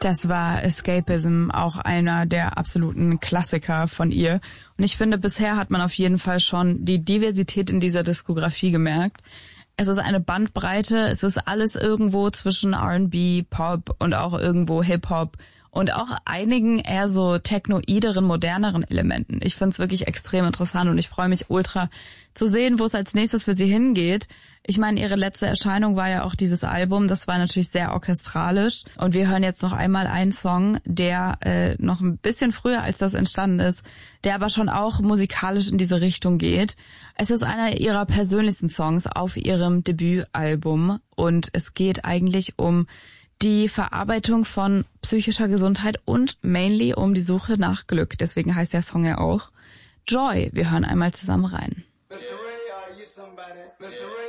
Das war Escapism, auch einer der absoluten Klassiker von ihr. Und ich finde, bisher hat man auf jeden Fall schon die Diversität in dieser Diskografie gemerkt. Es ist eine Bandbreite, es ist alles irgendwo zwischen R&B, Pop und auch irgendwo Hip-Hop und auch einigen eher so technoideren, moderneren Elementen. Ich finde es wirklich extrem interessant und ich freue mich ultra zu sehen, wo es als nächstes für sie hingeht. Ich meine, ihre letzte Erscheinung war ja auch dieses Album, das war natürlich sehr orchestralisch und wir hören jetzt noch einmal einen Song, der noch ein bisschen früher als das entstanden ist, der aber schon auch musikalisch in diese Richtung geht. Es ist einer ihrer persönlichsten Songs auf ihrem Debütalbum und es geht eigentlich um die Verarbeitung von psychischer Gesundheit und mainly um die Suche nach Glück. Deswegen heißt der Song ja auch Joy. Wir hören einmal zusammen rein.